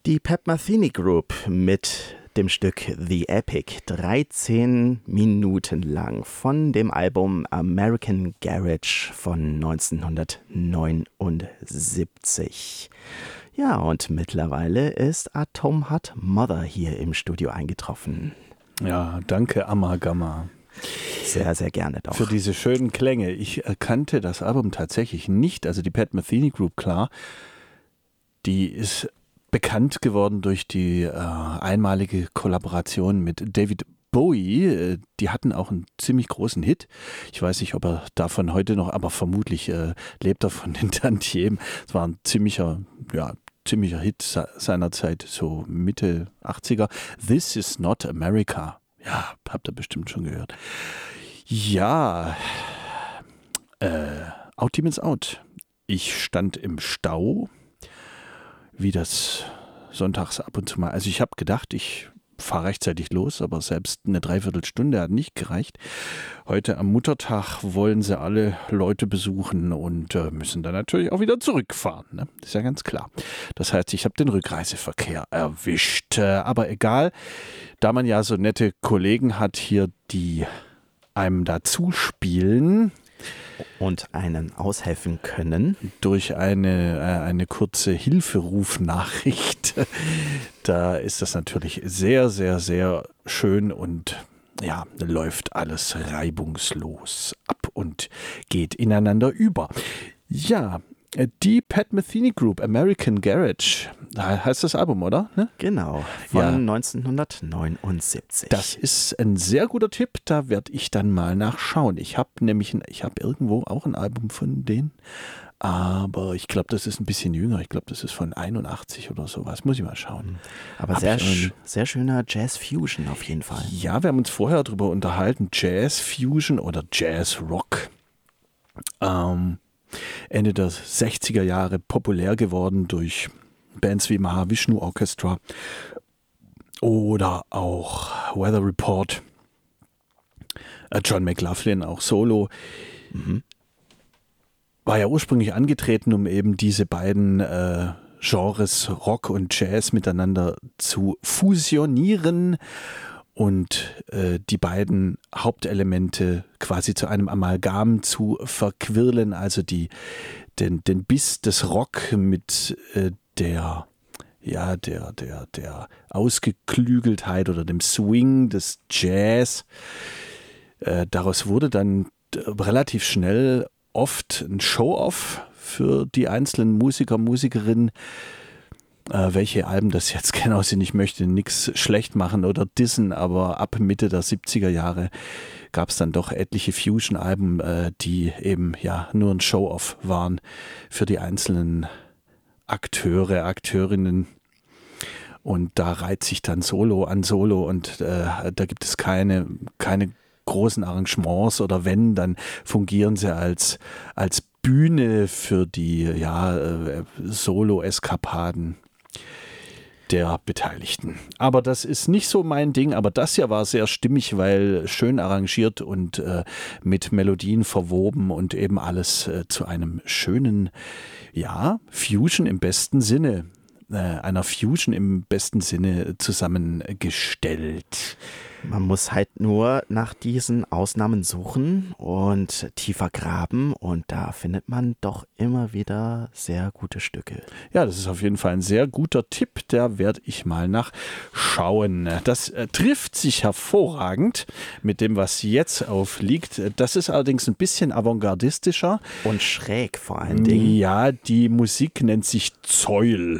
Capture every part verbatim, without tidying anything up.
Die Pat Metheny Group mit dem Stück The Epic, dreizehn Minuten lang von dem Album American Garage von neunzehnhundertneunundsiebzig. Ja, und mittlerweile ist Atom Heart Mother hier im Studio eingetroffen. Ja, danke Amagama. Sehr, sehr gerne doch. Für diese schönen Klänge. Ich kannte das Album tatsächlich nicht, also die Pat Metheny Group, klar, die ist bekannt geworden durch die äh, einmalige Kollaboration mit David Bowie. Die hatten auch einen ziemlich großen Hit. Ich weiß nicht, ob er davon heute noch, aber vermutlich äh, lebt er von den Tantiemen. Es war ein ziemlicher, ja, ziemlicher Hit seiner Zeit, so Mitte achtziger. This is not America. Ja, habt ihr bestimmt schon gehört. Ja, äh, Out Demons Out. Ich stand im Stau, wie das sonntags ab und zu mal. Also ich habe gedacht, ich fahre rechtzeitig los, aber selbst eine Dreiviertelstunde hat nicht gereicht. Heute am Muttertag wollen sie alle Leute besuchen und äh, müssen dann natürlich auch wieder zurückfahren. Ne? Das ist ja ganz klar. Das heißt, ich habe den Rückreiseverkehr erwischt. Äh, aber egal, da man ja so nette Kollegen hat hier, die einem dazu spielen und einen aushelfen können. Durch eine, äh, eine kurze Hilferufnachricht. Da ist das natürlich sehr, sehr, sehr schön und ja, läuft alles reibungslos ab und geht ineinander über. Ja, die Pat Metheny Group, American Garage, heißt das Album, oder? Ne? Genau, von ja. neunzehnhundertneunundsiebzig. Das ist ein sehr guter Tipp, da werde ich dann mal nachschauen. Ich habe nämlich, ein, ich habe irgendwo auch ein Album von denen, aber ich glaube, das ist ein bisschen jünger. Ich glaube, das ist von einundachtzig oder sowas. Muss ich mal schauen. Aber Hab sehr, ich, sehr schöner Jazz-Fusion auf jeden Fall. Ja, wir haben uns vorher darüber unterhalten, Jazz-Fusion oder Jazz-Rock. Ähm, Ende der sechziger Jahre populär geworden durch Bands wie Mahavishnu Orchestra oder auch Weather Report, John McLaughlin auch solo. Mhm. War ja ursprünglich angetreten, um eben diese beiden äh, Genres Rock und Jazz miteinander zu fusionieren und äh, die beiden Hauptelemente quasi zu einem Amalgam zu verquirlen, also die, den, den Biss des Rock mit äh, der, ja, der, der, der Ausgeklügeltheit oder dem Swing des Jazz. Äh, daraus wurde dann relativ schnell oft ein Show-off für die einzelnen Musiker, Musikerinnen. Äh, welche Alben das jetzt genau sind, ich möchte nichts schlecht machen oder dissen, aber ab Mitte der siebziger Jahre gab es dann doch etliche Fusion-Alben, äh, die eben ja nur ein Show-off waren für die einzelnen Akteure, Akteurinnen. Und da reiht sich dann Solo an Solo und äh, da gibt es keine, keine großen Arrangements oder wenn, dann fungieren sie als, als Bühne für die ja, äh, Solo-Eskapaden der Beteiligten. Aber das ist nicht so mein Ding, aber das hier war sehr stimmig, weil schön arrangiert und äh, mit Melodien verwoben und eben alles äh, zu einem schönen, ja, Fusion im besten Sinne, äh, einer Fusion im besten Sinne zusammengestellt. Man muss halt nur nach diesen Ausnahmen suchen und tiefer graben und da findet man doch immer wieder sehr gute Stücke. Ja, das ist auf jeden Fall ein sehr guter Tipp, da werde ich mal nachschauen. Das äh, trifft sich hervorragend mit dem, was jetzt aufliegt. Das ist allerdings ein bisschen avantgardistischer. Und schräg vor allen Dingen. Ja, die Musik nennt sich Zeul.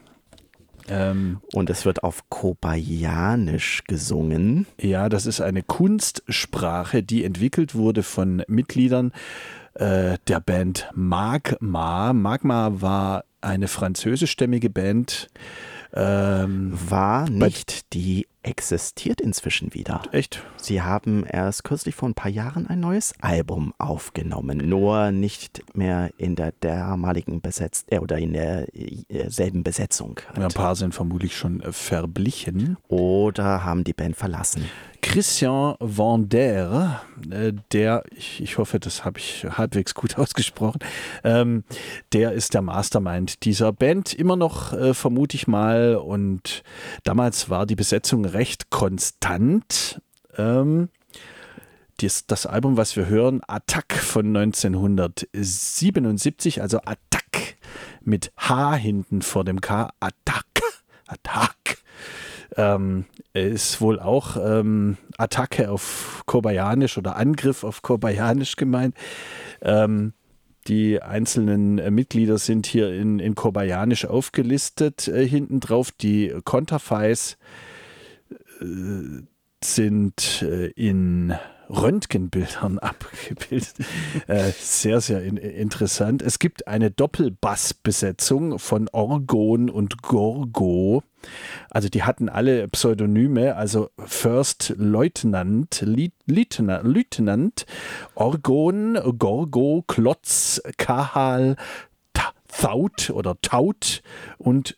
Ähm, und es wird auf Kobayanisch gesungen. Ja, das ist eine Kunstsprache, die entwickelt wurde von Mitgliedern äh, der Band Magma. Magma war eine französischstämmige Band. Ähm, war nicht die existiert inzwischen wieder. Echt? Sie haben erst kürzlich vor ein paar Jahren ein neues Album aufgenommen, nur nicht mehr in der damaligen Besetz äh, oder in derselben Besetzung. Ja, ein paar sind vermutlich schon äh, verblichen. Oder haben die Band verlassen. Christian Vander, äh, der, ich, ich hoffe, das habe ich halbwegs gut ausgesprochen, ähm, der ist der Mastermind dieser Band, immer noch, äh, vermute ich mal. Und damals war die Besetzung recht konstant. Ähm, dies, das Album, was wir hören, Attack von neunzehnhundertsiebenundsiebzig, also Attack mit H hinten vor dem K, Attack, Attack. Ähm, ist wohl auch ähm, Attacke auf Kobayanisch oder Angriff auf Kobayanisch gemeint. Ähm, die einzelnen äh, Mitglieder sind hier in, in Kobayanisch aufgelistet äh, hinten drauf. Die Konterfeis äh, sind äh, in Röntgenbildern abgebildet. Äh, sehr, sehr in, interessant. Es gibt eine Doppelbassbesetzung von Orgon und Gorgo. Also die hatten alle Pseudonyme, also First Lieutenant, Lieutenant, Lieutenant, Orgon, Gorgo, Klotz, Kahal, Thaut oder Taut und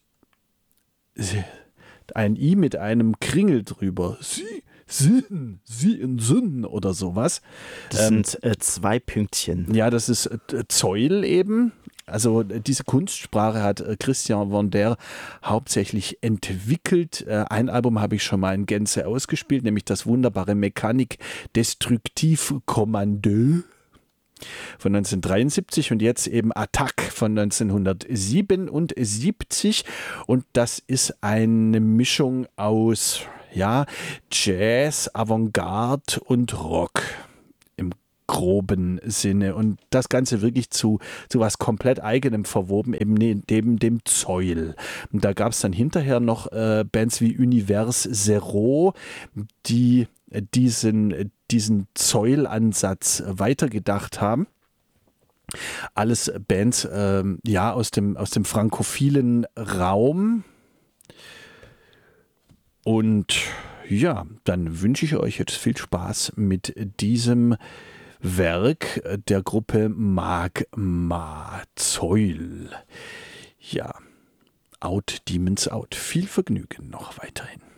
ein I mit einem Kringel drüber. Sie Sinn, sie in Sinn oder sowas. Das ähm, sind äh, zwei Pünktchen. Ja, das ist äh, Zeul eben. Also äh, diese Kunstsprache hat äh, Christian Vander hauptsächlich entwickelt. Äh, ein Album habe ich schon mal in Gänze ausgespielt, nämlich das wunderbare Mécanique Destructive Commando von neunzehnhundertdreiundsiebzig und jetzt eben Attack von neunzehnhundertsiebenundsiebzig. Und das ist eine Mischung aus ja, Jazz, Avantgarde und Rock im groben Sinne. Und das Ganze wirklich zu, zu was komplett Eigenem verwoben, eben neben dem Zeul. Und da gab es dann hinterher noch äh, Bands wie Univers Zero, die diesen, diesen Zeul-Ansatz weitergedacht haben. Alles Bands äh, ja, aus dem, aus dem frankophilen Raum. Und ja, dann wünsche ich euch jetzt viel Spaß mit diesem Werk der Gruppe Magma Zeul. Ja, Out Demons Out. Viel Vergnügen noch weiterhin.